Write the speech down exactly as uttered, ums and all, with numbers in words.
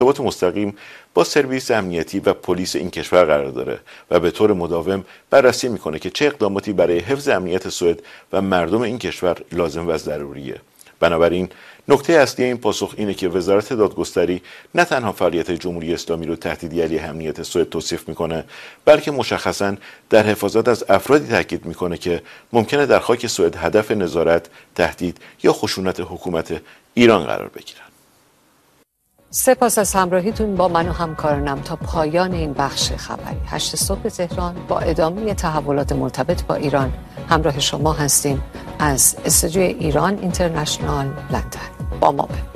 ارتباط مستقیم با سرویس امنیتی و پلیس این کشور قرار داره و به طور مداوم بررسی میکنه که چه اقداماتی برای حفظ امنیت سوئد و مردم این کشور لازم و ضروریه. بنابراین نکته اصلی این پاسخ اینه که وزارت دادگستری نه تنها فعالیت جمهوری اسلامی رو تهدیدی علیه امنیت سوئد توصیف میکنه، بلکه مشخصاً در حفاظت از افرادی تاکید میکنه که ممکنه در خاک سوئد هدف نظارت، تهدید یا خشونت حکومت ایران قرار بگیرن. سپاس از همراهیتون با من و همکارانم تا پایان این بخش خبری. هشت صبح تهران با ادامه تحولات مرتبط با ایران همراه شما هستیم از استودیوی ایران اینترنشنال لندن. با ما بمونید.